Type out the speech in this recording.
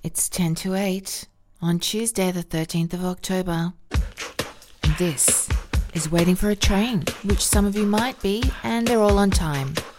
It's 10 to 8 on Tuesday the 13th of October. And this is Waiting for a Train, which some of you might be, and they're all on time.